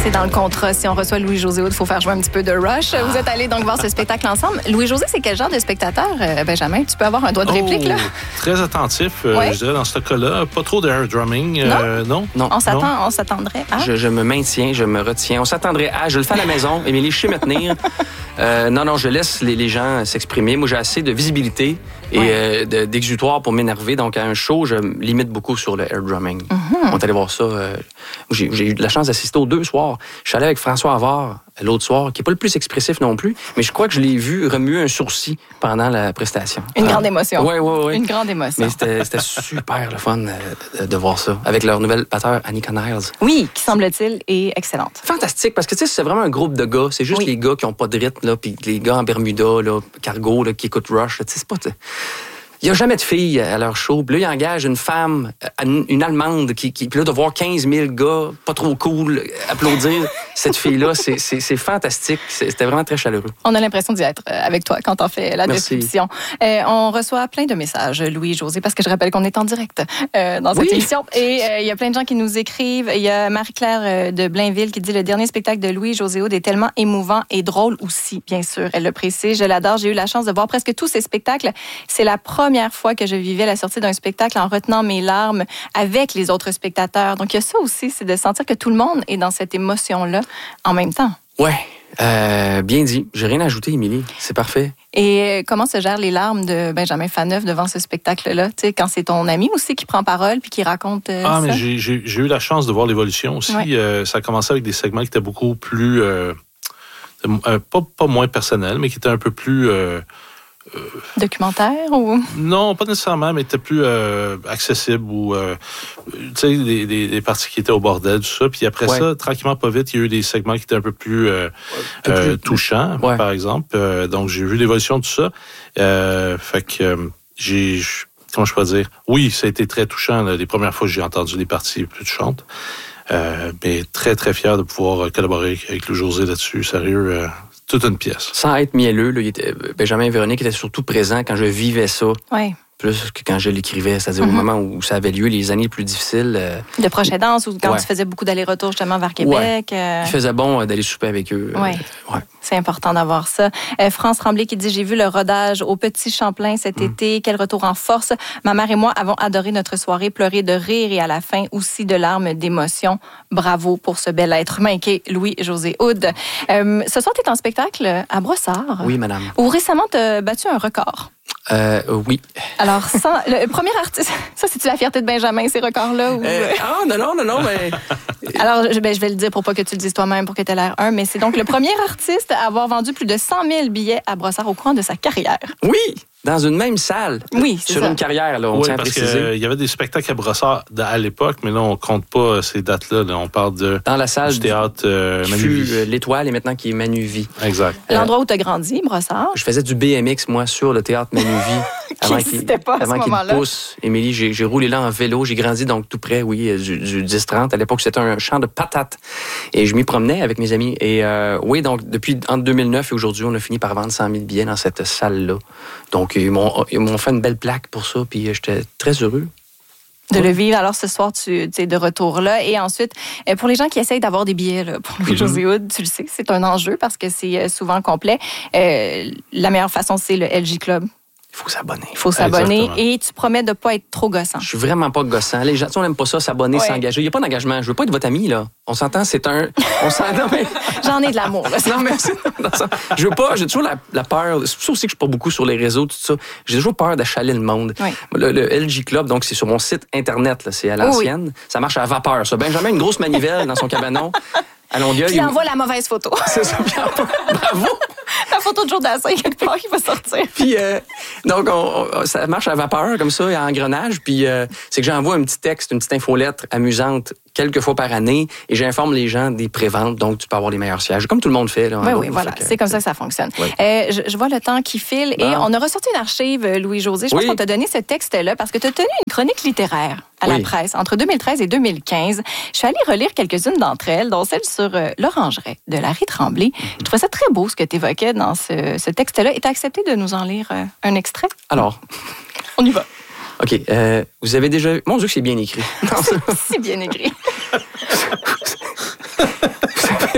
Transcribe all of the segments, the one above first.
C'est dans le contrat. Si on reçoit Louis-José Hood, il faut faire jouer un petit peu de Rush. Vous êtes allés donc voir ce spectacle ensemble. Louis-José, c'est quel genre de spectateur, Benjamin? Tu peux avoir un doigt de réplique, là? Très attentif, je dirais, dans ce cas-là. Pas trop d'air drumming. Non? On s'attendrait à... Je me maintiens, je me retiens. On s'attendrait à... Je le fais à la maison. Émilie, je sais me tenir. Non, je laisse les gens s'exprimer. Moi, j'ai assez de visibilité et d'exutoire pour m'énerver. Donc, à un show, je limite beaucoup sur le air drumming. On est allé voir ça. J'ai eu de la chance d'assister aux 2 soirs. Je suis allé avec François Havard l'autre soir, qui n'est pas le plus expressif non plus, mais je crois que je l'ai vu remuer un sourcil pendant la prestation. Une grande émotion. Oui. Une grande émotion. Mais c'était super le fun de voir ça, avec leur nouvelle batteur, Annika Niles. Oui, qui semble-t-il est excellente. Fantastique, parce que tu sais, c'est vraiment un groupe de gars. C'est juste les gars qui n'ont pas de rythme, là, puis les gars en Bermuda, là, cargo, là, qui écoutent Rush. Tu sais, c'est pas... Il n'y a jamais de filles à leur show. Puis là, ils engagent une femme, une Allemande, puis là, de voir 15 000 gars, pas trop cool, applaudir cette fille-là, c'est fantastique. C'était vraiment très chaleureux. On a l'impression d'y être avec toi quand on fait la description. On reçoit plein de messages, Louis-José, parce que je rappelle qu'on est en direct dans cette émission. Et il y a plein de gens qui nous écrivent. Il y a Marie-Claire de Blainville qui dit « Le dernier spectacle de Louis-José Hood est tellement émouvant et drôle aussi, bien sûr. » Elle le précise. Je l'adore. J'ai eu la chance de voir presque tous ses spectacles. C'est la première fois que je vivais la sortie d'un spectacle en retenant mes larmes avec les autres spectateurs. Donc, il y a ça aussi, c'est de sentir que tout le monde est dans cette émotion-là en même temps. Ouais, bien dit. J'ai rien à ajouter, Émilie. C'est parfait. Et comment se gèrent les larmes de Benjamin Faneuf devant ce spectacle-là? Tu sais, quand c'est ton ami aussi qui prend parole puis qui raconte ça? Mais j'ai eu la chance de voir l'évolution aussi. Ouais. Ça a commencé avec des segments qui étaient beaucoup plus... pas moins personnels, mais qui étaient un peu plus... documentaire ou... Non, pas nécessairement, mais était plus accessible ou tu sais, des parties qui étaient au bordel, tout ça. Puis après ça, tranquillement, pas vite, il y a eu des segments qui étaient un peu plus touchants, par exemple. Donc, j'ai vu l'évolution de tout ça. Fait que comment je peux dire? Oui, ça a été très touchant là, les premières fois que j'ai entendu des parties plus touchantes. Mais très, très fier de pouvoir collaborer avec Louis-José là-dessus. Sérieux, toute une pièce. Sans être mielleux, là, Benjamin et Véronique étaient surtout présents quand je vivais ça. Oui. Plus que quand je l'écrivais, c'est-à-dire au moment où ça avait lieu, les années les plus difficiles. De proche aidance, ou quand tu faisais beaucoup d'allers-retours justement vers Québec. Il faisait bon d'aller souper avec eux. Oui, c'est important d'avoir ça. France Tremblay qui dit « J'ai vu le rodage au Petit Champlain cet été. Quel retour en force. Ma mère et moi avons adoré notre soirée, pleuré de rire et à la fin aussi de larmes d'émotion. Bravo pour ce bel être humain qui est Louis-José Hood. Ce soir, tu es en spectacle à Brossard. Oui, madame. Où récemment, tu as battu un record. Oui. Alors, le premier artiste, ça, c'est-tu la fierté de Benjamin, ces records-là? Ou... Non, mais... Alors, je vais le dire pour pas que tu le dises toi-même, pour que tu aies l'air un, mais c'est donc le premier artiste à avoir vendu plus de 100 000 billets à Brossard au cours de sa carrière. Oui! Dans une même salle. Oui, c'est sur ça. Une carrière, là, on tient à préciser. Parce qu'il y avait des spectacles à Brossard à l'époque, mais là, on compte pas ces dates-là. Là. On parle dans la salle du théâtre qui Manuvie. fut l'Étoile et maintenant qui est Manuvie. Exact. L'endroit où tu as grandi, Brossard. Je faisais du BMX, moi, sur le théâtre Manuvie. Qui n'existait pas à ce moment-là. Qu'il pousse. Émilie, j'ai roulé là en vélo. J'ai grandi donc tout près, du 10-30. À l'époque, c'était un champ de patates. Et je m'y promenais avec mes amis. Et donc, depuis entre 2009 et aujourd'hui, on a fini par vendre 100 000 billets dans cette salle-là. Donc, ils m'ont fait une belle plaque pour ça, puis j'étais très heureux. De le vivre. Alors, ce soir, tu es de retour là. Et ensuite, pour les gens qui essayent d'avoir des billets là, pour Louis-José Hood, tu le sais, c'est un enjeu parce que c'est souvent complet. La meilleure façon, c'est le LG Club. Il faut s'abonner. Il faut s'abonner. Exactement. Et tu promets de ne pas être trop gossant. Je suis vraiment pas gossant. Les gens, on n'aime pas ça, s'abonner, s'engager. Il n'y a pas d'engagement. Je veux pas être votre ami, là. On s'entend, c'est un... J'en ai de l'amour, là. Non, merci. Je veux pas... J'ai toujours la peur... C'est pour ça aussi que je suis pas beaucoup sur les réseaux, tout ça. J'ai toujours peur d'achaler le monde. Oui. Le LG Club, donc, c'est sur mon site Internet, là. C'est à l'ancienne. Oui. Ça marche à vapeur, ça. Benjamin, une grosse manivelle dans son cabanon. À Longueuil. Puis il envoie la mauvaise photo. C'est ça. Bravo. La photo de Joe Dassin, quelque part, qui va sortir. Puis, donc, ça marche à vapeur, comme ça, à engrenage. Puis, c'est que j'envoie un petit texte, une petite infolettre amusante quelques fois par année et j'informe les gens des préventes. Donc, tu peux avoir les meilleurs sièges, comme tout le monde fait. Là, oui, voilà. C'est comme ça que ça fonctionne. Oui. Je vois le temps qui file et on a ressorti une archive, Louis-José. Je pense qu'on t'a donné ce texte-là parce que tu as tenu une chronique littéraire à la presse entre 2013 et 2015. Je suis allée relire quelques-unes d'entre elles, dont celle sur l'Orangeraie de Larry Tremblay. Je trouvais ça très beau ce que tu évoquais dans ce texte-là. Et tu as accepté de nous en lire un extrait? Alors, on y va. OK. Vous avez déjà... Mon Dieu, que c'est bien écrit. C'est bien écrit.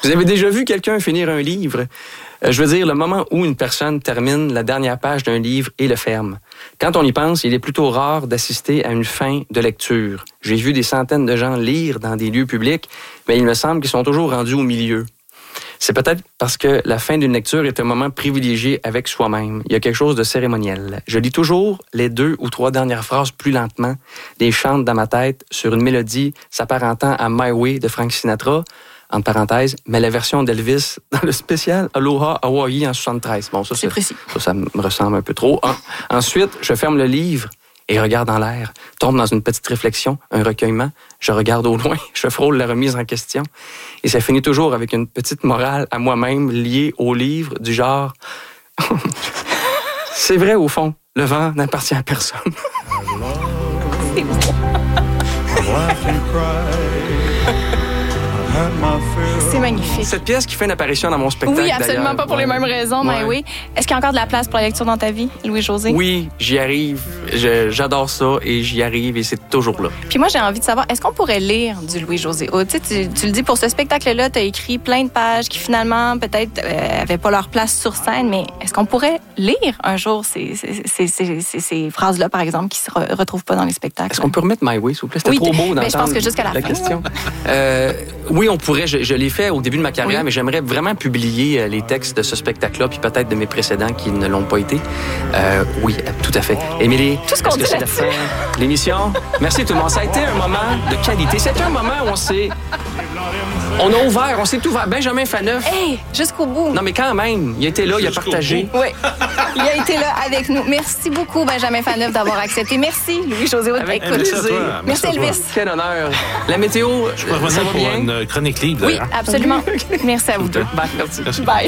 Vous avez déjà vu quelqu'un finir un livre? Je veux dire, le moment où une personne termine la dernière page d'un livre et le ferme. Quand on y pense, il est plutôt rare d'assister à une fin de lecture. J'ai vu des centaines de gens lire dans des lieux publics, mais il me semble qu'ils sont toujours rendus au milieu. C'est peut-être parce que la fin d'une lecture est un moment privilégié avec soi-même. Il y a quelque chose de cérémoniel. Je lis toujours les 2 ou 3 dernières phrases plus lentement, les chante dans ma tête sur une mélodie s'apparentant à My Way de Frank Sinatra, entre parenthèses, mais la version d'Elvis dans le spécial Aloha Hawaii en 73. Bon, ça, c'est précis. Ça me ressemble un peu trop. Ensuite, je ferme le livre et regarde en l'air, tombe dans une petite réflexion, un recueillement. Je regarde au loin, je frôle la remise en question. Et ça finit toujours avec une petite morale à moi-même liée au livre du genre... C'est vrai, au fond, le vent n'appartient à personne. C'est bon. C'est magnifique. Cette pièce qui fait une apparition dans mon spectacle. Oui, absolument d'ailleurs. pas pour les mêmes raisons, mais oui. Est-ce qu'il y a encore de la place pour la lecture dans ta vie, Louis-José? Oui, j'y arrive. J'adore ça et j'y arrive et c'est toujours là. Puis moi, j'ai envie de savoir, est-ce qu'on pourrait lire du Louis-José? Oh, tu le dis, pour ce spectacle-là, tu as écrit plein de pages qui finalement, peut-être, n'avaient pas leur place sur scène, mais est-ce qu'on pourrait lire un jour ces phrases-là, par exemple, qui ne se retrouvent pas dans les spectacles? Est-ce qu'on peut remettre My Way, s'il vous plaît? C'était trop beau d'entendre je pense que jusqu'à la fin. Question. Oui, on pourrait. Je l'ai fait au début de ma carrière, mais j'aimerais vraiment publier les textes de ce spectacle-là, puis peut-être de mes précédents qui ne l'ont pas été. Oui, tout à fait. Émilie, tout ce qu'on dit c'est la fin de l'émission? Merci tout le monde. Ça a été un moment de qualité. C'était un moment où on a ouvert, on s'est ouvert. Benjamin Faneuf. Hey, jusqu'au bout. Non, mais quand même, il a été là, il a partagé. Oui, il a été là avec nous. Merci beaucoup, Benjamin Faneuf, d'avoir accepté. Merci, Louis-José. Avec plaisir. Merci, Elvis. Quel honneur. La météo, je peux revenir pour bien? Une chronique libre. Oui, absolument. Merci à vous deux. Bye, merci. Bye.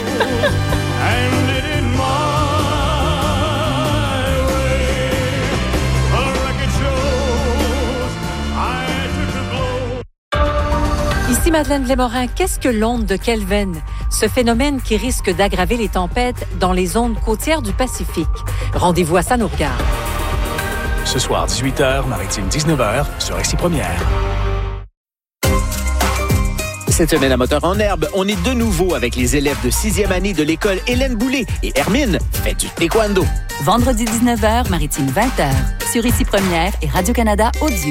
Ici Madeleine Lémorin, qu'est-ce que l'onde de Kelvin? Ce phénomène qui risque d'aggraver les tempêtes dans les zones côtières du Pacifique. Rendez-vous à Ça nous regarde. Ce soir, 18h, Maritime 19h, sur Ici Première. Cette semaine à Moteur en herbe, on est de nouveau avec les élèves de 6e année de l'école Hélène Boulay et Hermine fait du taekwondo. Vendredi 19h, Maritime 20h, sur Ici Première et Radio-Canada Audio.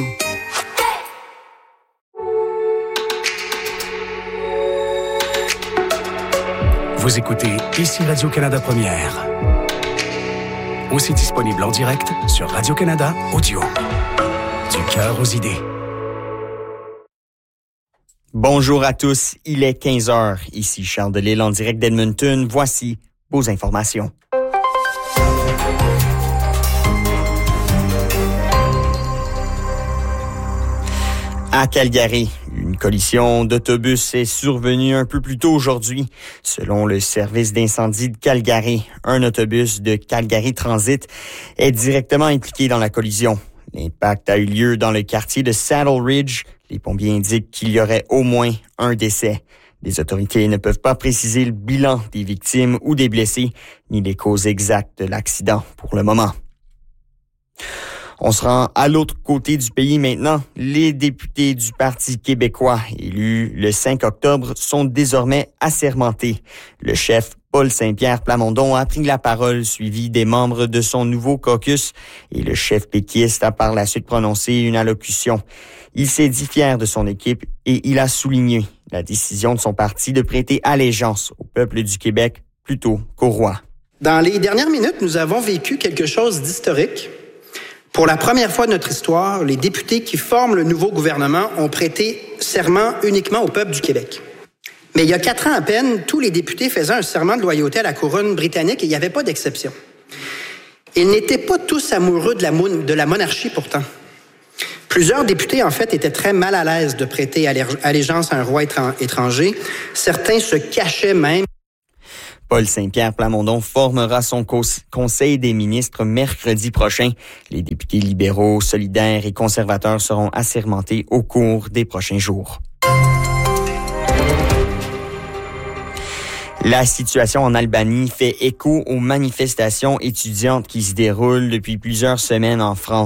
Vous écoutez Ici Radio-Canada Première. Aussi disponible en direct sur Radio-Canada Audio. Du cœur aux idées. Bonjour à tous, il est 15h. Ici Charles Delisle en direct d'Edmonton. Voici vos informations. À Calgary, une collision d'autobus est survenue un peu plus tôt aujourd'hui. Selon le service d'incendie de Calgary, un autobus de Calgary Transit est directement impliqué dans la collision. L'impact a eu lieu dans le quartier de Saddle Ridge. Les pompiers indiquent qu'il y aurait au moins un décès. Les autorités ne peuvent pas préciser le bilan des victimes ou des blessés, ni les causes exactes de l'accident pour le moment. On se rend à l'autre côté du pays maintenant. Les députés du Parti québécois élus le 5 octobre sont désormais assermentés. Le chef Paul Saint-Pierre Plamondon a pris la parole, suivi des membres de son nouveau caucus, et le chef péquiste a par la suite prononcé une allocution. Il s'est dit fier de son équipe et il a souligné la décision de son parti de prêter allégeance au peuple du Québec plutôt qu'au roi. Dans les dernières minutes, nous avons vécu quelque chose d'historique. Pour la première fois de notre histoire, les députés qui forment le nouveau gouvernement ont prêté serment uniquement au peuple du Québec. Mais il y a 4 ans à peine, tous les députés faisaient un serment de loyauté à la couronne britannique et il n'y avait pas d'exception. Ils n'étaient pas tous amoureux de la monarchie pourtant. Plusieurs députés, en fait, étaient très mal à l'aise de prêter allégeance à un roi étranger. Certains se cachaient même. Paul Saint-Pierre Plamondon formera son conseil des ministres mercredi prochain. Les députés libéraux, solidaires et conservateurs seront assermentés au cours des prochains jours. La situation en Albanie fait écho aux manifestations étudiantes qui se déroulent depuis plusieurs semaines en France.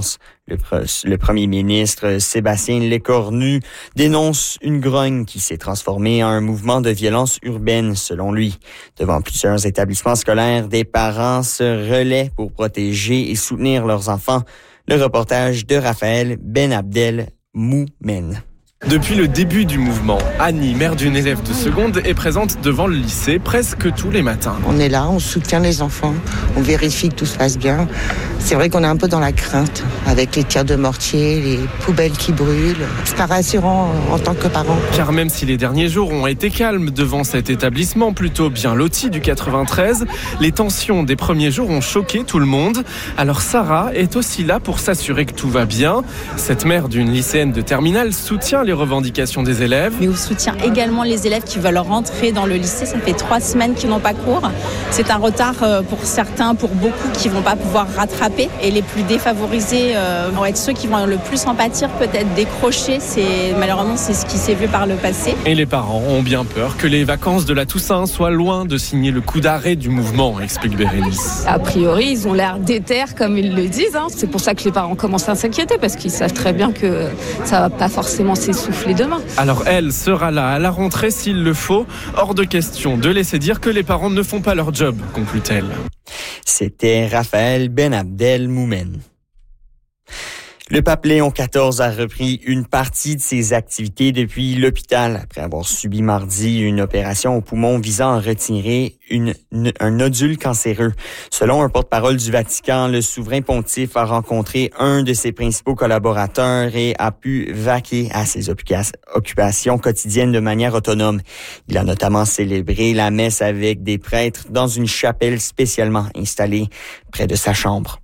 Le premier ministre Sébastien Lecornu dénonce une grogne qui s'est transformée en un mouvement de violence urbaine, selon lui. Devant plusieurs établissements scolaires, des parents se relaient pour protéger et soutenir leurs enfants. Le reportage de Raphaël Benabdel Moumen. Depuis le début du mouvement, Annie, mère d'une élève de seconde, est présente devant le lycée presque tous les matins. On est là, on soutient les enfants, on vérifie que tout se passe bien. C'est vrai qu'on est un peu dans la crainte avec les tirs de mortier, les poubelles qui brûlent. C'est pas rassurant en tant que parent. Car même si les derniers jours ont été calmes devant cet établissement plutôt bien loti du 93, les tensions des premiers jours ont choqué tout le monde. Alors Sarah est aussi là pour s'assurer que tout va bien. Cette mère d'une lycéenne de terminale soutient les revendications des élèves. Mais on soutient également les élèves qui veulent rentrer dans le lycée. Ça fait 3 semaines qu'ils n'ont pas cours. C'est un retard pour certains, pour beaucoup qui ne vont pas pouvoir rattraper. Et les plus défavorisés vont être ceux qui vont le plus en pâtir, peut-être décrocher. Malheureusement, c'est ce qui s'est vu par le passé. Et les parents ont bien peur que les vacances de la Toussaint soient loin de signer le coup d'arrêt du mouvement, explique Bérénice. A priori, ils ont l'air déter, comme ils le disent. C'est pour ça que les parents commencent à s'inquiéter, parce qu'ils savent très bien que ça va pas forcément s'essouffler demain. Alors elle sera là à la rentrée s'il le faut. Hors de question de laisser dire que les parents ne font pas leur job, conclut-elle. C'était Raphaël Benabdel Moumen. Le pape Léon XIV a repris une partie de ses activités depuis l'hôpital après avoir subi mardi une opération au poumon visant à retirer un nodule cancéreux. Selon un porte-parole du Vatican, le souverain pontife a rencontré un de ses principaux collaborateurs et a pu vaquer à ses occupations quotidiennes de manière autonome. Il a notamment célébré la messe avec des prêtres dans une chapelle spécialement installée près de sa chambre.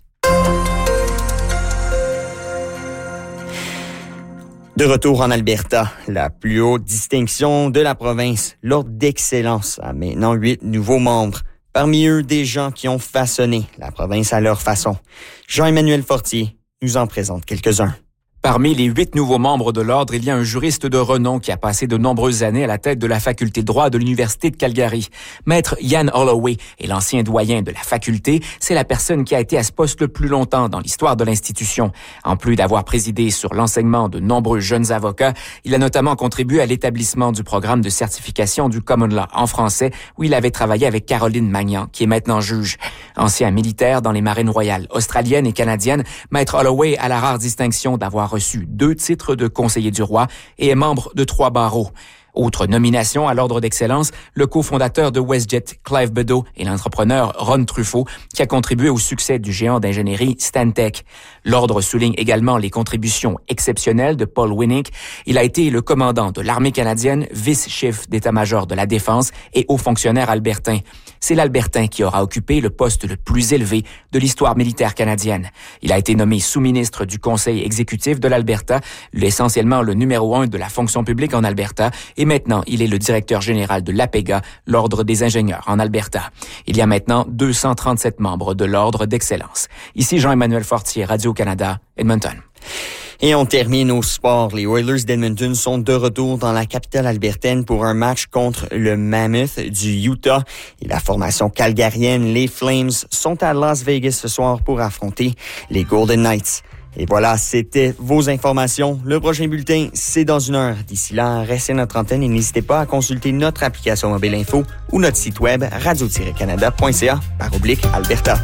De retour en Alberta, la plus haute distinction de la province, l'Ordre d'excellence, a maintenant 8 nouveaux membres. Parmi eux, des gens qui ont façonné la province à leur façon. Jean-Emmanuel Fortier nous en présente quelques-uns. Parmi les 8 nouveaux membres de l'Ordre, il y a un juriste de renom qui a passé de nombreuses années à la tête de la faculté de droit de l'Université de Calgary. Maître Ian Holloway est l'ancien doyen de la faculté. C'est la personne qui a été à ce poste le plus longtemps dans l'histoire de l'institution. En plus d'avoir présidé sur l'enseignement de nombreux jeunes avocats, il a notamment contribué à l'établissement du programme de certification du Common Law en français, où il avait travaillé avec Caroline Magnan, qui est maintenant juge. Ancien militaire dans les marines royales australiennes et canadiennes, Maître Holloway a la rare distinction d'avoir reçu 2 titres de conseiller du roi et est membre de 3 barreaux. Autre nomination à l'Ordre d'excellence, le cofondateur de WestJet, Clive Beddoe, et l'entrepreneur Ron Truffaut, qui a contribué au succès du géant d'ingénierie Stantec. L'Ordre souligne également les contributions exceptionnelles de Paul Winnick. Il a été le commandant de l'armée canadienne, vice-chef d'état-major de la Défense et haut fonctionnaire albertain. C'est l'Albertain qui aura occupé le poste le plus élevé de l'histoire militaire canadienne. Il a été nommé sous-ministre du Conseil exécutif de l'Alberta, essentiellement le numéro 1 de la fonction publique en Alberta, et maintenant, il est le directeur général de l'APEGA, l'Ordre des ingénieurs en Alberta. Il y a maintenant 237 membres de l'Ordre d'excellence. Ici Jean-Emmanuel Fortier, Radio-Canada, Edmonton. Et on termine au sport. Les Oilers d'Edmonton sont de retour dans la capitale albertaine pour un match contre le Mammoth du Utah. Et la formation calgarienne, les Flames, sont à Las Vegas ce soir pour affronter les Golden Knights. Et voilà, c'était vos informations. Le prochain bulletin, c'est dans 1 heure. D'ici là, restez à notre antenne et n'hésitez pas à consulter notre application mobile info ou notre site web radio-canada.ca/Alberta.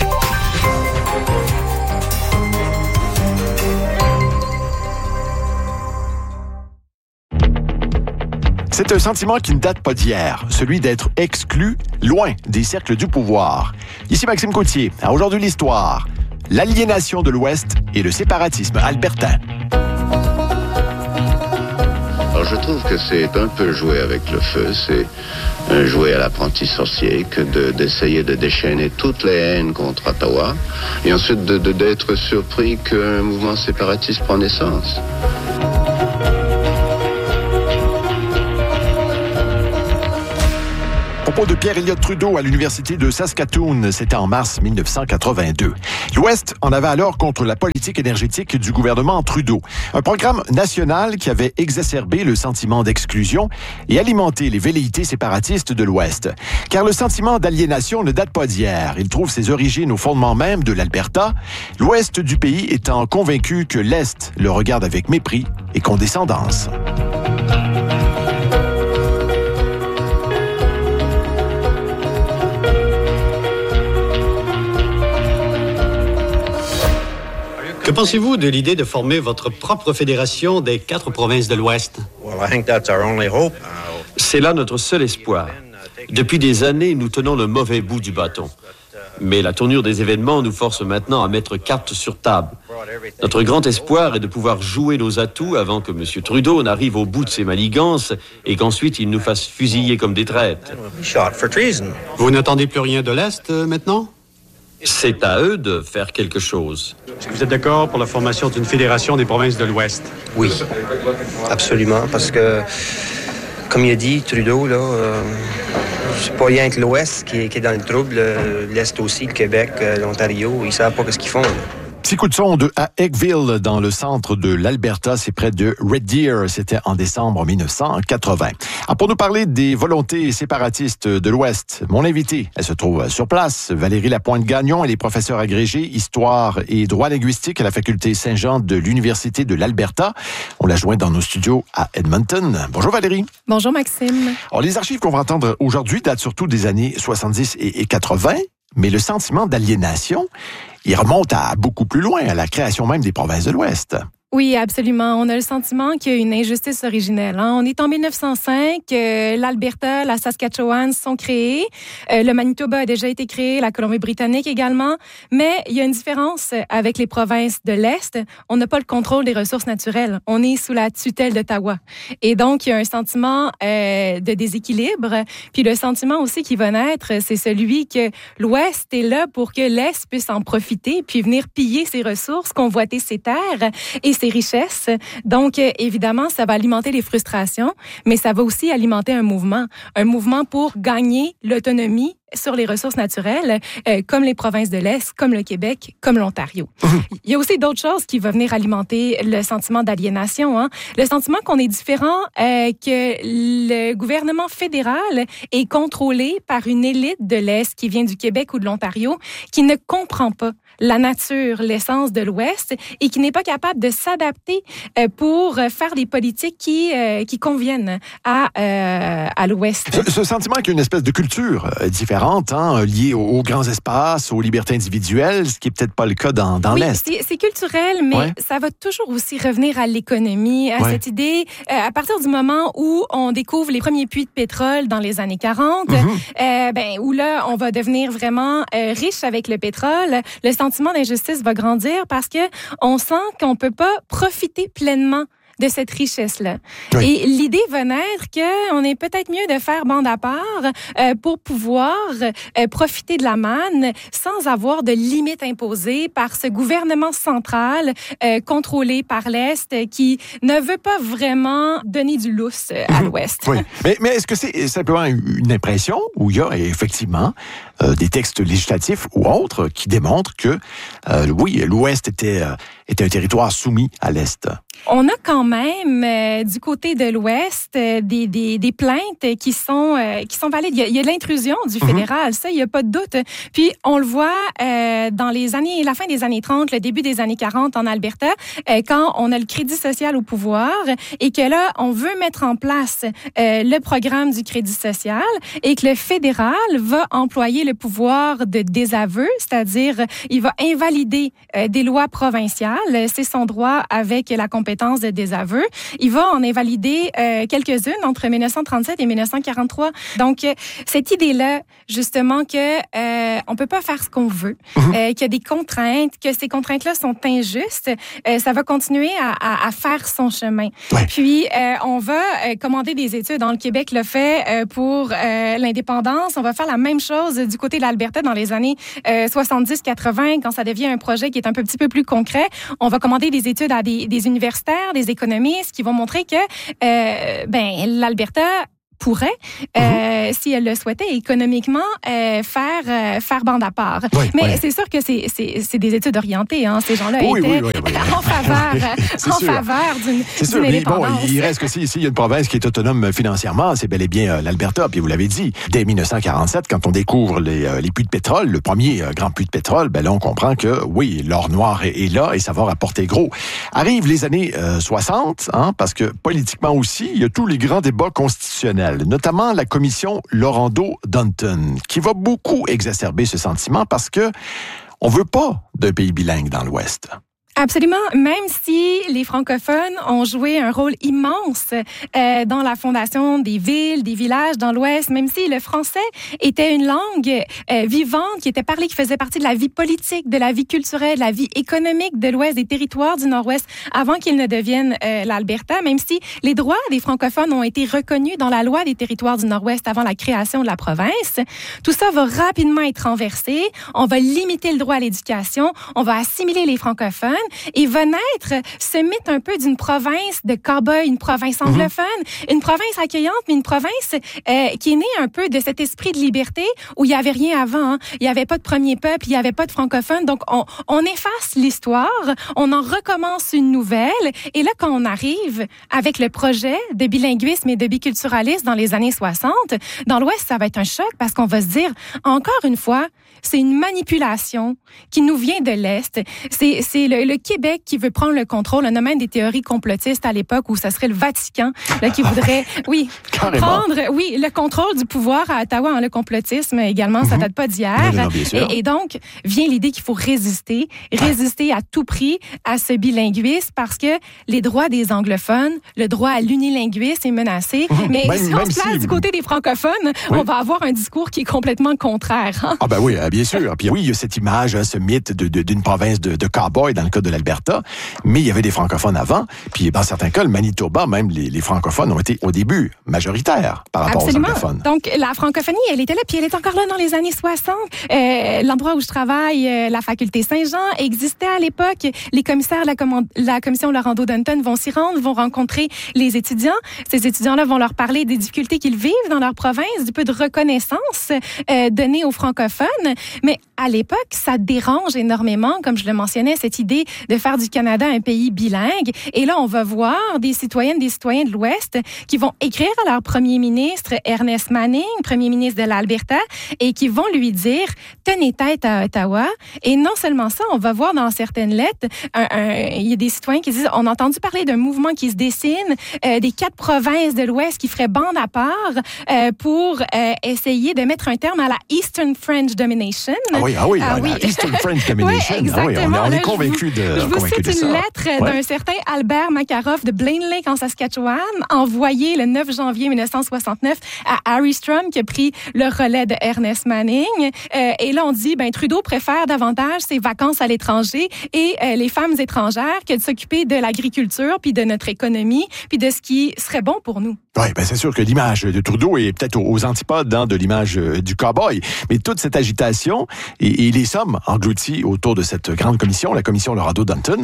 C'est un sentiment qui ne date pas d'hier, celui d'être exclu, loin des cercles du pouvoir. Ici Maxime Coutier. À Aujourd'hui l'histoire, l'aliénation de l'Ouest et le séparatisme albertain. Alors je trouve que c'est un peu jouer avec le feu, c'est un jouer à l'apprenti sorcier que d'essayer de déchaîner toutes les haines contre Ottawa et ensuite d'être surpris qu'un mouvement séparatiste prend naissance. Pour propos de Pierre Elliott Trudeau à l'Université de Saskatoon. C'était en mars 1982. L'Ouest en avait alors contre la politique énergétique du gouvernement Trudeau. Un programme national qui avait exacerbé le sentiment d'exclusion et alimenté les velléités séparatistes de l'Ouest. Car le sentiment d'aliénation ne date pas d'hier. Il trouve ses origines au fondement même de l'Alberta, l'Ouest du pays étant convaincu que l'Est le regarde avec mépris et condescendance. Que pensez-vous de l'idée de former votre propre fédération des 4 provinces de l'Ouest? C'est là notre seul espoir. Depuis des années, nous tenons le mauvais bout du bâton. Mais la tournure des événements nous force maintenant à mettre carte sur table. Notre grand espoir est de pouvoir jouer nos atouts avant que M. Trudeau n'arrive au bout de ses manigances et qu'ensuite il nous fasse fusiller comme des traîtres. Vous n'attendez plus rien de l'Est maintenant? C'est à eux de faire quelque chose. Est-ce que vous êtes d'accord pour la formation d'une fédération des provinces de l'Ouest? Oui, absolument, parce que, comme il a dit, Trudeau, là, c'est pas rien que l'Ouest qui est dans le trouble, l'Est aussi, le Québec, l'Ontario, ils savent pas ce qu'ils font, là. Petit coup de sonde à Eckville, dans le centre de l'Alberta, c'est près de Red Deer. C'était en décembre 1980. Alors, pour nous parler des volontés séparatistes de l'Ouest, mon invité, elle se trouve sur place, Valérie Lapointe-Gagnon. Elle est professeure agrégée histoire et droit linguistique à la faculté Saint-Jean de l'Université de l'Alberta. On l'a joint dans nos studios à Edmonton. Bonjour Valérie. Bonjour Maxime. Alors, les archives qu'on va entendre aujourd'hui datent surtout des années 70 et 80, mais le sentiment d'aliénation, il remonte à beaucoup plus loin, à la création même des provinces de l'Ouest. Oui, absolument. On a le sentiment qu'il y a une injustice originelle. On est en 1905, l'Alberta, la Saskatchewan sont créés, le Manitoba a déjà été créé, la Colombie-Britannique également, mais il y a une différence avec les provinces de l'Est. On n'a pas le contrôle des ressources naturelles. On est sous la tutelle d'Ottawa. Et donc, il y a un sentiment de déséquilibre. Puis le sentiment aussi qui va naître, c'est celui que l'Ouest est là pour que l'Est puisse en profiter, puis venir piller ses ressources, convoiter ses terres et ses richesses. Donc, évidemment, ça va alimenter les frustrations, mais ça va aussi alimenter un mouvement pour gagner l'autonomie sur les ressources naturelles, comme les provinces de l'Est, comme le Québec, comme l'Ontario. Il y a aussi d'autres choses qui vont venir alimenter le sentiment d'aliénation. Le sentiment qu'on est différent, que le gouvernement fédéral est contrôlé par une élite de l'Est qui vient du Québec ou de l'Ontario, qui ne comprend pas la nature, l'essence de l'Ouest et qui n'est pas capable de s'adapter pour faire des politiques qui conviennent à l'Ouest. Ce sentiment qu'il y a une espèce de culture différente, liée aux grands espaces, aux libertés individuelles, ce qui n'est peut-être pas le cas dans l'Est. C'est culturel, mais ça va toujours aussi revenir à l'économie, à cette idée, à partir du moment où on découvre les premiers puits de pétrole dans les années 40, où là, on va devenir vraiment riche avec le pétrole, le sentiment d'injustice va grandir parce que on sent qu'on peut pas profiter pleinement de cette richesse-là. Oui. Et l'idée va naître qu'on est peut-être mieux de faire bande à part pour pouvoir profiter de la manne sans avoir de limites imposées par ce gouvernement central contrôlé par l'Est qui ne veut pas vraiment donner du lousse à l'Ouest. Oui. Mais est-ce que c'est simplement une impression où il y a effectivement des textes législatifs ou autres qui démontrent que, oui, l'Ouest était un territoire soumis à l'Est? On a quand même, du côté de l'Ouest, des plaintes qui sont valides. Il y a de l'intrusion du fédéral, ça, il n'y a pas de doute. Puis, on le voit dans la fin des années 30, le début des années 40 en Alberta, quand on a le crédit social au pouvoir et que là, on veut mettre en place le programme du crédit social et que le fédéral va employer le pouvoir de désaveu, c'est-à-dire, il va invalider des lois provinciales, c'est son droit avec la compétence de désaveu. Il va en invalider quelques-unes entre 1937 et 1943. Donc, cette idée-là, justement, que on peut pas faire ce qu'on veut, qu'il y a des contraintes, que ces contraintes-là sont injustes, ça va continuer à faire son chemin. Ouais. Puis, on va commander des études. Dans le Québec le fait pour l'indépendance. On va faire la même chose du côté de l'Alberta dans les années 70-80, quand ça devient un projet qui est un petit peu plus concret. On va commander des études à des universitaires, des économistes qui vont montrer que l'Alberta pourrait, si elle le souhaitait, économiquement, faire bande à part. Mais c'est sûr que c'est des études orientées. Hein. Ces gens-là étaient en faveur d'une indépendance. Bon, il reste que s'il y a une province qui est autonome financièrement, c'est bel et bien l'Alberta. Puis vous l'avez dit, dès 1947, quand on découvre les puits de pétrole, le premier grand puits de pétrole, ben là, on comprend que, oui, l'or noir est là et ça va rapporter gros. Arrivent les années 60, parce que politiquement aussi, il y a tous les grands débats constitutionnels, notamment la commission Laurando-Dunton, qui va beaucoup exacerber ce sentiment parce que on veut pas d'un pays bilingue dans l'Ouest. Absolument. Même si les francophones ont joué un rôle immense dans la fondation des villes, des villages dans l'Ouest, même si le français était une langue vivante, qui était parlée, qui faisait partie de la vie politique, de la vie culturelle, de la vie économique de l'Ouest, des territoires du Nord-Ouest, avant qu'ils ne deviennent l'Alberta, même si les droits des francophones ont été reconnus dans la loi des territoires du Nord-Ouest avant la création de la province, tout ça va rapidement être renversé. On va limiter le droit à l'éducation, on va assimiler les francophones, et va naître ce mythe un peu d'une province de cow-boys, une province anglophone, une province accueillante, mais une province qui est née un peu de cet esprit de liberté où il n'y avait rien avant. Hein. Il n'y avait pas de premier peuple, il n'y avait pas de francophones. Donc, on efface l'histoire, on en recommence une nouvelle. Et là, quand on arrive avec le projet de bilinguisme et de biculturalisme dans les années 60, dans l'Ouest, ça va être un choc parce qu'on va se dire, encore une fois, c'est une manipulation qui nous vient de l'Est. C'est le Québec qui veut prendre le contrôle. On a même des théories complotistes à l'époque où ça serait le Vatican là, qui voudrait, prendre le contrôle du pouvoir à Ottawa. Hein, le complotisme également, ça date pas d'hier. Et donc, vient l'idée qu'il faut résister à tout prix à ce bilinguisme parce que les droits des anglophones, le droit à l'unilinguisme est menacé. Mais si on se place du côté des francophones, on va avoir un discours qui est complètement contraire. Hein? Ah ben oui, bien sûr. Puis oui, il y a cette image, ce mythe d'une province de cow-boys dans le cas de l'Alberta, mais il y avait des francophones avant. Puis dans certains cas, le Manitoba, même les francophones ont été au début majoritaires par rapport aux anglophones. Donc la francophonie, elle était là, puis elle est encore là dans les années 60. L'endroit où je travaille, la faculté Saint-Jean, existait à l'époque. Les commissaires de la commission Laurando-Dunton vont s'y rendre, vont rencontrer les étudiants. Ces étudiants-là vont leur parler des difficultés qu'ils vivent dans leur province, du peu de reconnaissance donnée aux francophones. Mais à l'époque, ça dérange énormément, comme je le mentionnais, cette idée de faire du Canada un pays bilingue. Et là, on va voir des citoyennes, des citoyens de l'Ouest qui vont écrire à leur premier ministre, Ernest Manning, premier ministre de l'Alberta, et qui vont lui dire « tenez tête à Ottawa ». Et non seulement ça, on va voir dans certaines lettres, il y a des citoyens qui disent « on a entendu parler d'un mouvement qui se dessine, des 4 provinces de l'Ouest qui feraient bande à part pour essayer de mettre un terme à la Eastern French Domination ». Ah oui, Eastern French Domination. Oui, exactement. On est convaincus de ça. Je vous cite une lettre d'un certain Albert Makarov de Blaine Lake en Saskatchewan, envoyée le 9 janvier 1969 à Harry Strum, qui a pris le relais de Ernest Manning. Et là, on dit, Trudeau préfère davantage ses vacances à l'étranger et les femmes étrangères que de s'occuper de l'agriculture, puis de notre économie, puis de ce qui serait bon pour nous. Oui, c'est sûr que l'image de Trudeau est peut-être aux antipodes de l'image du cow-boy. Mais toute cette agitation et les sommes englouties autour de cette grande commission, la commission Laurando-Dunton,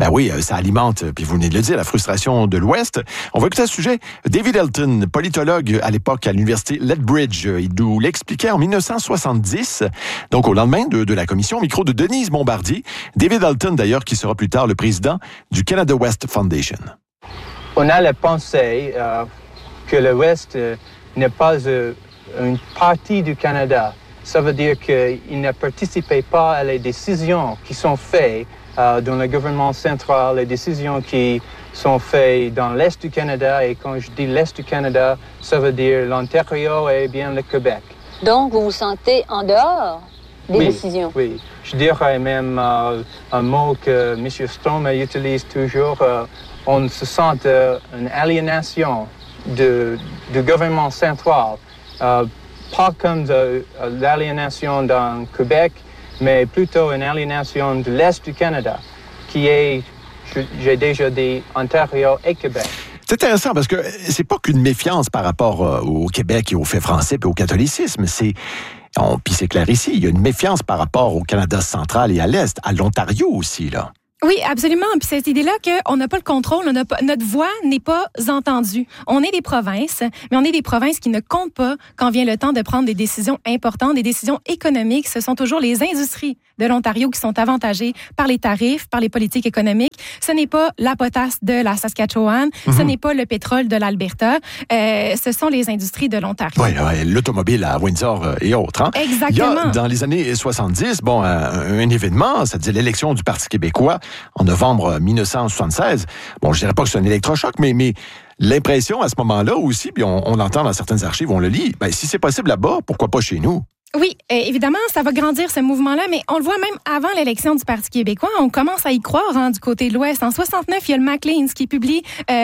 ça alimente, puis vous venez de le dire, la frustration de l'Ouest. On va écouter à ce sujet David Elton, politologue à l'époque à l'université Lethbridge. Il nous l'expliquait en 1970, donc au lendemain de la commission, au micro de Denise Bombardier. David Elton, d'ailleurs, qui sera plus tard le président du Canada West Foundation. On a la pensée que l'Ouest n'est pas une partie du Canada. Ça veut dire qu'il ne participait pas à les décisions qui sont faites dans le gouvernement central, les décisions qui sont faites dans l'Est du Canada. Et quand je dis l'Est du Canada, ça veut dire l'Ontario et bien le Québec. Donc, vous vous sentez en dehors des décisions? Oui, je dirais même un mot que M. Strom utilise toujours. On se sent une aliénation du gouvernement central. Pas comme l'aliénation dans Québec, mais plutôt une aliénation de l'Est du Canada, qui est, j'ai déjà dit, Ontario et Québec. C'est intéressant parce que c'est pas qu'une méfiance par rapport au Québec et aux faits français et au catholicisme, puis c'est clair ici, il y a une méfiance par rapport au Canada central et à l'Est, à l'Ontario aussi, là. Oui, absolument. Puis cette idée-là qu'on n'a pas le contrôle, notre voix n'est pas entendue. On est des provinces, mais on est des provinces qui ne comptent pas quand vient le temps de prendre des décisions importantes, des décisions économiques. Ce sont toujours les industries de l'Ontario qui sont avantagées par les tarifs, par les politiques économiques. Ce n'est pas la potasse de la Saskatchewan, ce n'est pas le pétrole de l'Alberta. Ce sont les industries de l'Ontario. Oui, l'automobile à Windsor et autres. Hein? Exactement. Il y a, dans les années 70, un événement, ça disait l'élection du Parti québécois en novembre 1976. Bon, je dirais pas que c'est un électrochoc, mais l'impression à ce moment-là aussi, puis on l'entend dans certaines archives, on le lit, si c'est possible là-bas, pourquoi pas chez nous? Oui, évidemment, ça va grandir ce mouvement-là, mais on le voit même avant l'élection du Parti québécois. On commence à y croire du côté de l'Ouest. En 69, il y a le Maclean's qui publie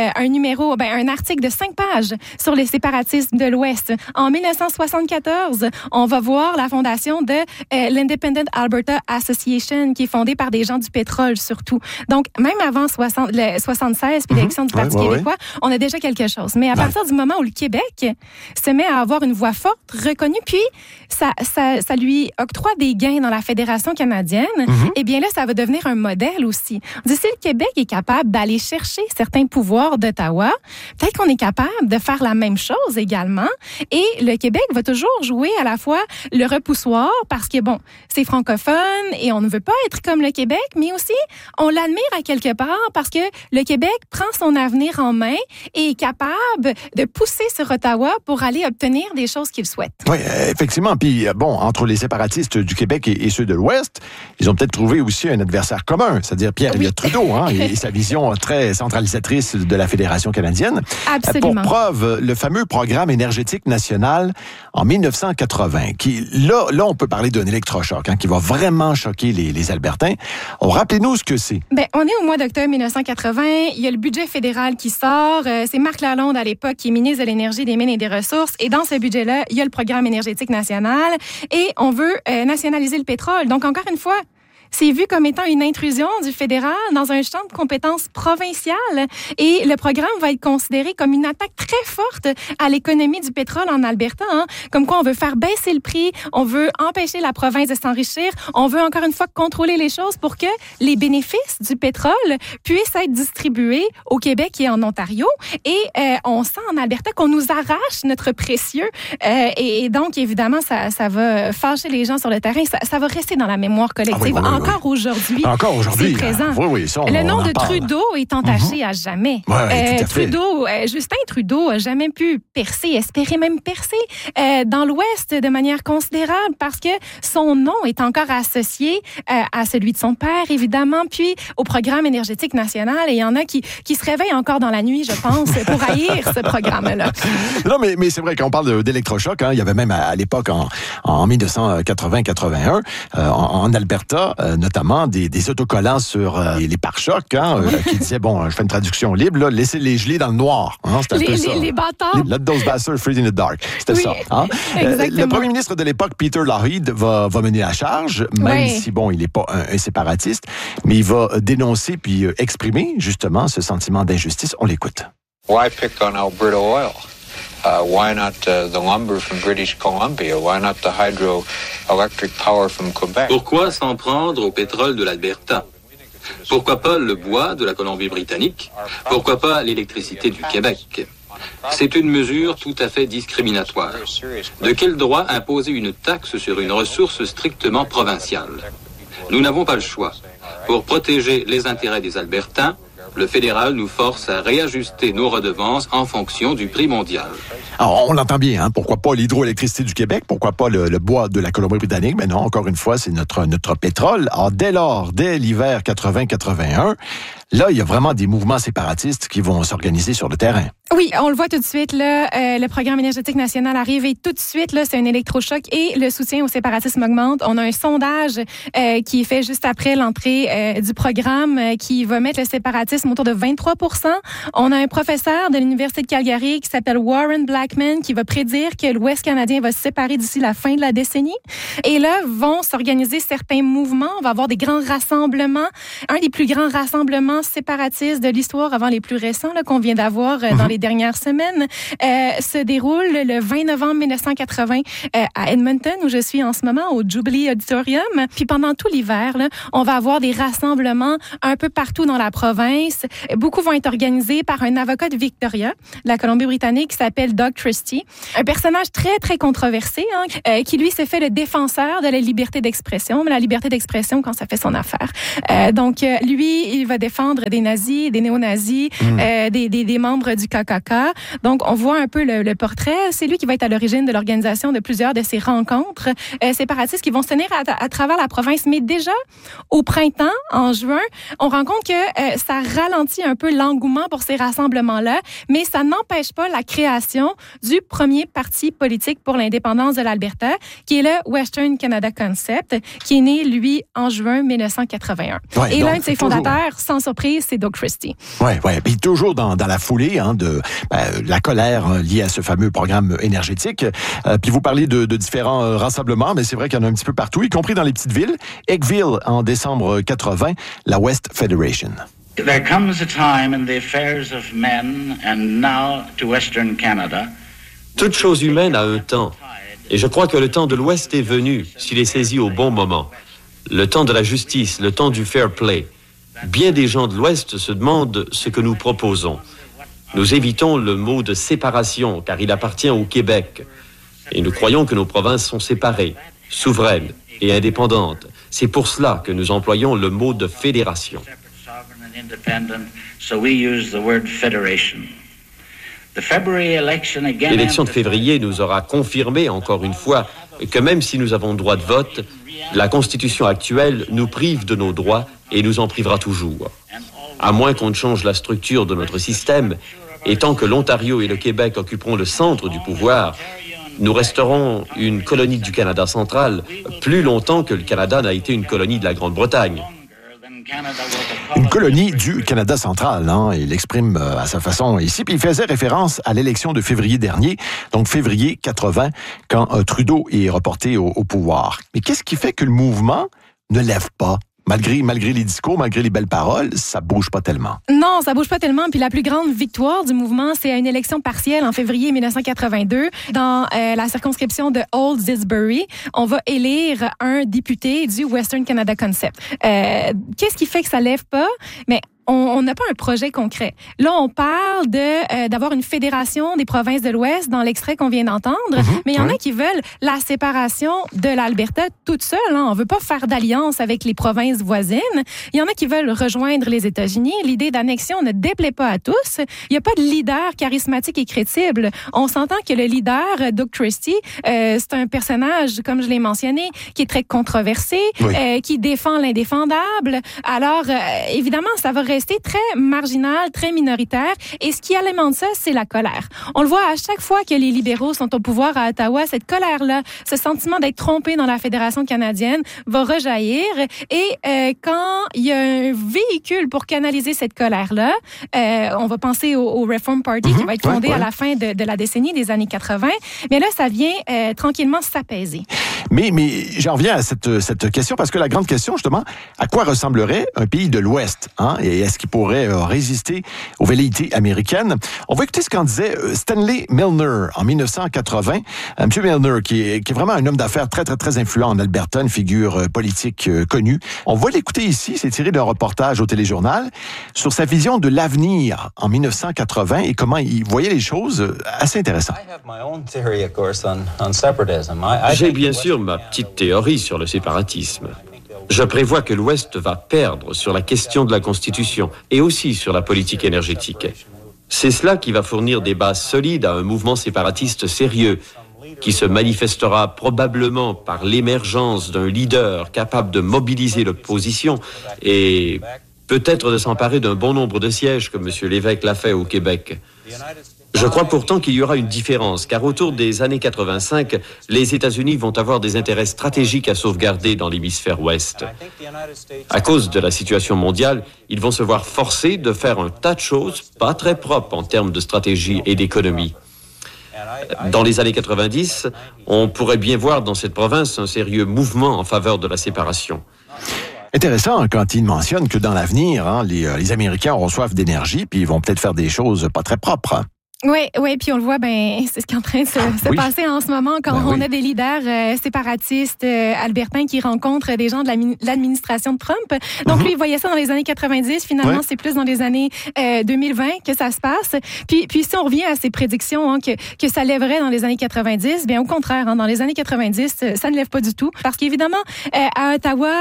un article de 5 pages sur les séparatismes de l'Ouest. En 1974, on va voir la fondation de l'Independent Alberta Association, qui est fondée par des gens du pétrole surtout. Donc, même avant 76 puis l'élection du Parti québécois, on a déjà quelque chose. Mais à partir du moment où le Québec se met à avoir une voix forte, reconnue, puis ça lui octroie des gains dans la Fédération canadienne, eh bien là, ça va devenir un modèle aussi. On dit, si le Québec est capable d'aller chercher certains pouvoirs d'Ottawa, peut-être qu'on est capable de faire la même chose également. Et le Québec va toujours jouer à la fois le repoussoir, parce que, c'est francophone et on ne veut pas être comme le Québec, mais aussi, on l'admire à quelque part parce que le Québec prend son avenir en main et est capable de pousser sur Ottawa pour aller obtenir des choses qu'il souhaite. Oui, effectivement. Puis, entre les séparatistes du Québec et ceux de l'Ouest, ils ont peut-être trouvé aussi un adversaire commun, c'est-à-dire Pierre Elliott Trudeau, et sa vision très centralisatrice de la Fédération canadienne. Absolument. Pour preuve, le fameux programme énergétique national en 1980, qui, là, on peut parler d'un électrochoc, qui va vraiment choquer les Albertains. Rappelez-nous ce que c'est. On est au mois d'octobre 1980. Il y a le budget fédéral qui sort. C'est Marc Lalonde, à l'époque, qui est ministre de l'Énergie, des Mines et des Ressources. Et dans ce budget-là, il y a le programme énergétique national. Et on veut nationaliser le pétrole. Donc, encore une fois, c'est vu comme étant une intrusion du fédéral dans un champ de compétences provinciales. Et le programme va être considéré comme une attaque très forte à l'économie du pétrole en Alberta. Comme quoi, on veut faire baisser le prix, on veut empêcher la province de s'enrichir, on veut encore une fois contrôler les choses pour que les bénéfices du pétrole puissent être distribués au Québec et en Ontario. Et on sent en Alberta qu'on nous arrache notre précieux. Et donc, évidemment, ça va fâcher les gens sur le terrain. Ça va rester dans la mémoire collective. Encore aujourd'hui, c'est présent. Le nom de Trudeau est entaché à jamais. Justin Trudeau n'a jamais pu espérer même percer dans l'Ouest de manière considérable parce que son nom est encore associé à celui de son père, évidemment, puis au programme énergétique national. Et il y en a qui se réveillent encore dans la nuit, je pense, pour haïr ce programme-là. Non, mais c'est vrai qu'on parle d'électrochoc. Il y avait même à l'époque, en 1980-81, en Alberta, notamment des autocollants sur les pare-chocs qui disaient, je fais une traduction libre, là, laissez les geler dans le noir. C'était un peu ça. Les bâtards. Let those bastards freeze in the dark. C'était ça. Le premier ministre de l'époque, Peter Lougheed, va mener la charge, même si, il n'est pas un séparatiste, mais il va dénoncer puis exprimer, justement, ce sentiment d'injustice. On l'écoute. Why pick on Alberta oil? Why not the lumber from British Columbia? Why not the hydroelectric power from Quebec? Pourquoi s'en prendre au pétrole de l'Alberta? Pourquoi pas le bois de la Colombie-Britannique? Pourquoi pas l'électricité du Québec? C'est une mesure tout à fait discriminatoire. De quel droit imposer une taxe sur une ressource strictement provinciale? Nous n'avons pas le choix. Pour protéger les intérêts des Albertains, le fédéral nous force à réajuster nos redevances en fonction du prix mondial. Alors, on l'entend bien, pourquoi pas l'hydroélectricité du Québec, pourquoi pas le bois de la Colombie-Britannique, mais non, encore une fois, c'est notre pétrole. Alors, dès l'hiver 80-81, là, il y a vraiment des mouvements séparatistes qui vont s'organiser sur le terrain. Oui, on le voit tout de suite, là, le programme énergétique national arrive et tout de suite, là, c'est un électrochoc et le soutien au séparatisme augmente. On a un sondage qui est fait juste après l'entrée du programme qui va mettre le séparatisme autour de 23%. On a un professeur de l'Université de Calgary qui s'appelle Warren Blackman qui va prédire que l'Ouest canadien va se séparer d'ici la fin de la décennie. Et là, vont s'organiser certains mouvements. On va avoir des grands rassemblements. Un des plus grands rassemblements mouvements séparatistes de l'histoire avant les plus récents là, qu'on vient d'avoir dans les dernières semaines se déroule le 20 novembre 1980 à Edmonton, où je suis en ce moment, au Jubilee Auditorium. Puis pendant tout l'hiver, là, on va avoir des rassemblements un peu partout dans la province. Beaucoup vont être organisés par un avocat de Victoria, de la Colombie-Britannique, qui s'appelle Doug Christie. Un personnage très, très controversé, qui lui s'est fait le défenseur de la liberté d'expression, mais la liberté d'expression quand ça fait son affaire. Donc, lui, il va défendre des nazis, des néo-nazis, des membres du KKK. Donc, on voit un peu le portrait. C'est lui qui va être à l'origine de l'organisation de plusieurs de ces rencontres séparatistes qui vont se tenir à travers la province. Mais déjà, au printemps, en juin, on rend compte que ça ralentit un peu l'engouement pour ces rassemblements-là, mais ça n'empêche pas la création du premier parti politique pour l'indépendance de l'Alberta, qui est le Western Canada Concept, qui est né, lui, en juin 1981. Ouais, et l'un de ses fondateurs, sans surprise, c'est Doug Christie. Oui. Puis toujours dans la foulée de la colère liée à ce fameux programme énergétique. Puis vous parlez de différents rassemblements, mais c'est vrai qu'il y en a un petit peu partout, y compris dans les petites villes. Eggville, en décembre 80, la West Federation. There comes a time in the affairs of men, and now to Western Canada. Toute chose humaine a un temps. Et je crois que le temps de l'Ouest est venu, s'il est saisi au bon moment. Le temps de la justice, le temps du fair play. Bien des gens de l'Ouest se demandent ce que nous proposons. Nous évitons le mot de séparation, car il appartient au Québec. Et nous croyons que nos provinces sont séparées, souveraines et indépendantes. C'est pour cela que nous employons le mot de fédération. L'élection de février nous aura confirmé, encore une fois, que même si nous avons droit de vote, la Constitution actuelle nous prive de nos droits et nous en privera toujours. À moins qu'on ne change la structure de notre système, et tant que l'Ontario et le Québec occuperont le centre du pouvoir, nous resterons une colonie du Canada central plus longtemps que le Canada n'a été une colonie de la Grande-Bretagne. Une colonie du Canada central, il l'exprime à sa façon ici, puis il faisait référence à l'élection de février dernier, donc février 80, quand Trudeau est reporté au pouvoir. Mais qu'est-ce qui fait que le mouvement ne lève pas? Malgré les discours, malgré les belles paroles, ça bouge pas tellement. Non, ça bouge pas tellement. Puis la plus grande victoire du mouvement, c'est à une élection partielle en février 1982. Dans la circonscription de Old Disbury, on va élire un député du Western Canada Concept. Qu'est-ce qui fait que ça lève pas? Mais on n'a pas un projet concret. Là, on parle d'avoir une fédération des provinces de l'Ouest dans l'extrait qu'on vient d'entendre, mais il y en a qui veulent la séparation de l'Alberta toute seule. On veut pas faire d'alliance avec les provinces voisines. Il y en a qui veulent rejoindre les États-Unis. L'idée d'annexion ne déplaît pas à tous. Il n'y a pas de leader charismatique et crédible. On s'entend que le leader, Doug Christie, c'est un personnage, comme je l'ai mentionné, qui est très controversé, qui défend l'indéfendable. Alors, évidemment, ça va rester très marginal, très minoritaire. Et ce qui alimente ça, c'est la colère. On le voit à chaque fois que les libéraux sont au pouvoir à Ottawa, cette colère-là, ce sentiment d'être trompé dans la Fédération canadienne va rejaillir. Et quand il y a un véhicule pour canaliser cette colère-là, on va penser au Reform Party qui va être fondé à la fin de la décennie des années 80. Mais là, ça vient tranquillement s'apaiser. Mais j'en reviens à cette question, parce que la grande question, justement, à quoi ressemblerait un pays de l'Ouest, et est-ce qu'il pourrait résister aux velléités américaines? On va écouter ce qu'en disait Stanley Milner en 1980. Monsieur Milner, qui est vraiment un homme d'affaires très, très, très influent en Alberta, une figure politique connue. On va l'écouter ici, c'est tiré d'un reportage au Téléjournal sur sa vision de l'avenir en 1980 et comment il voyait les choses assez intéressantes. J'ai bien sûr ma petite théorie sur le séparatisme. Je prévois que l'Ouest va perdre sur la question de la Constitution et aussi sur la politique énergétique. C'est cela qui va fournir des bases solides à un mouvement séparatiste sérieux, qui se manifestera probablement par l'émergence d'un leader capable de mobiliser l'opposition et peut-être de s'emparer d'un bon nombre de sièges, comme M. Lévesque l'a fait au Québec. Je crois pourtant qu'il y aura une différence, car autour des années 85, les États-Unis vont avoir des intérêts stratégiques à sauvegarder dans l'hémisphère ouest. À cause de la situation mondiale, ils vont se voir forcés de faire un tas de choses pas très propres en termes de stratégie et d'économie. Dans les années 90, on pourrait bien voir dans cette province un sérieux mouvement en faveur de la séparation. Intéressant quand il mentionne que dans l'avenir, les Américains auront soif d'énergie puis ils vont peut-être faire des choses pas très propres. Oui, puis on le voit, c'est ce qui est en train de se passer en ce moment quand on a des leaders séparatistes albertains qui rencontrent des gens de l'administration de Trump. Donc lui, il voyait ça dans les années 90. Finalement, c'est plus dans les années 2020 que ça se passe. Puis si on revient à ces prédictions que ça lèverait dans les années 90, bien au contraire, dans les années 90, ça ne lève pas du tout. Parce qu'évidemment, à Ottawa,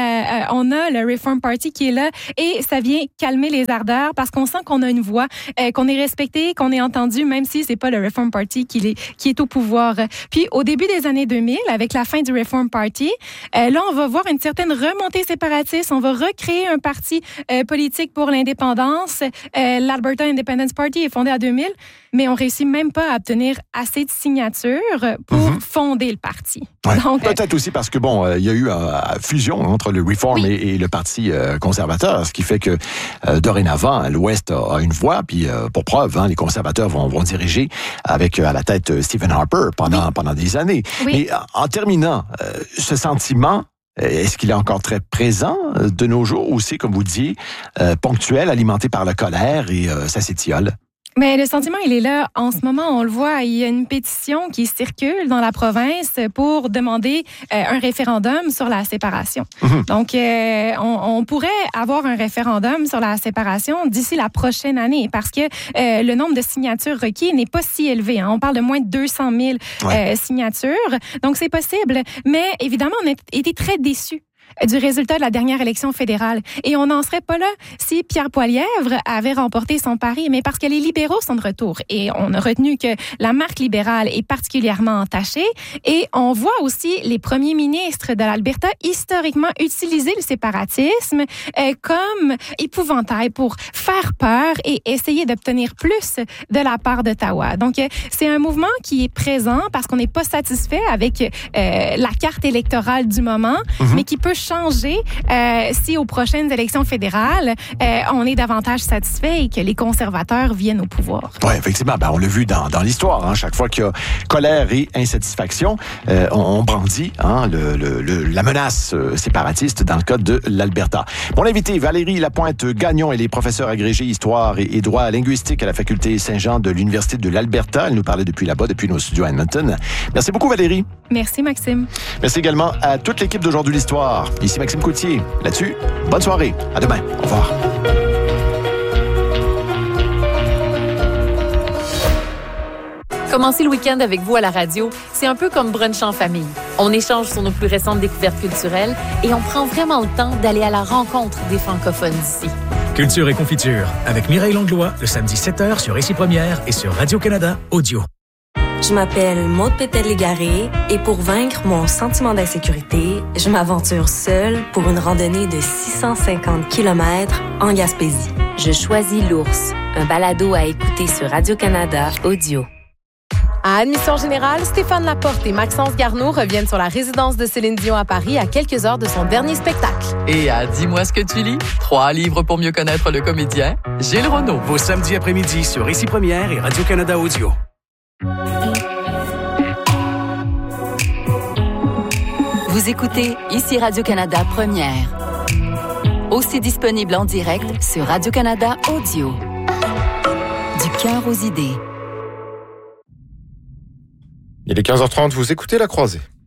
on a le Reform Party qui est là et ça vient calmer les ardeurs parce qu'on sent qu'on a une voix, qu'on est respecté, qu'on est entendu, même si c'est pas le Reform Party qui est au pouvoir. Puis, au début des années 2000, avec la fin du Reform Party, là, on va voir une certaine remontée séparatiste. On va recréer un parti politique pour l'indépendance. L'Alberta Independence Party est fondé en 2000, mais on réussit même pas à obtenir assez de signatures pour fonder le parti. Ouais. Donc, peut-être aussi parce que, il y a eu fusion entre le Reform et le Parti conservateur, ce qui fait que, dorénavant, l'Ouest a une voix, puis pour preuve, les conservateurs vont diriger avec à la tête Stephen Harper pendant des années. Oui. Mais en terminant, ce sentiment, est-ce qu'il est encore très présent de nos jours ou c'est, comme vous disiez, ponctuel, alimenté par la colère et ça s'étiole? Mais le sentiment, il est là. En ce moment, on le voit, il y a une pétition qui circule dans la province pour demander un référendum sur la séparation. Donc, on pourrait avoir un référendum sur la séparation d'ici la prochaine année parce que le nombre de signatures requis n'est pas si élevé. On parle de moins de 200 000 signatures. Donc, c'est possible. Mais évidemment, on a été très déçus du résultat de la dernière élection fédérale. Et on n'en serait pas là si Pierre Poilievre avait remporté son pari, mais parce que les libéraux sont de retour. Et on a retenu que la marque libérale est particulièrement entachée. Et on voit aussi les premiers ministres de l'Alberta historiquement utiliser le séparatisme comme épouvantail pour faire peur et essayer d'obtenir plus de la part d'Ottawa. Donc, c'est un mouvement qui est présent parce qu'on n'est pas satisfait avec la carte électorale du moment, mais qui peut changer si aux prochaines élections fédérales, on est davantage satisfait et que les conservateurs viennent au pouvoir. Oui, effectivement. On l'a vu dans l'histoire. Chaque fois qu'il y a colère et insatisfaction, on brandit la menace séparatiste dans le cas de l'Alberta. Mon invité, Valérie Lapointe-Gagnon, elle est professeure agrégée histoire et droit linguistique à la faculté Saint-Jean de l'Université de l'Alberta. Elle nous parlait depuis nos studios à Edmonton. Merci beaucoup, Valérie. Merci, Maxime. Merci également à toute l'équipe d'Aujourd'hui l'Histoire. Ici Maxime Coutier. Là-dessus, bonne soirée. À demain. Au revoir. Commencer le week-end avec vous à la radio, c'est un peu comme brunch en famille. On échange sur nos plus récentes découvertes culturelles et on prend vraiment le temps d'aller à la rencontre des francophones d'ici. Culture et confiture avec Mireille Langlois, le samedi 7h sur Ici Première et sur Radio-Canada Audio. Je m'appelle Maude Pétel-Légaré et pour vaincre mon sentiment d'insécurité, je m'aventure seule pour une randonnée de 650 km en Gaspésie. Je choisis l'ours, un balado à écouter sur Radio-Canada Audio. À Admission Générale, Stéphane Laporte et Maxence Garneau reviennent sur la résidence de Céline Dion à Paris à quelques heures de son dernier spectacle. Et à Dis-moi ce que tu lis, 3 livres pour mieux connaître le comédien, Gilles Renaud. Vos samedis après-midi sur Ici Première et Radio-Canada Audio. Vous écoutez Ici Radio-Canada Première. Aussi disponible en direct sur Radio-Canada Audio. Du cœur aux idées. Il est 15h30, vous écoutez La Croisée.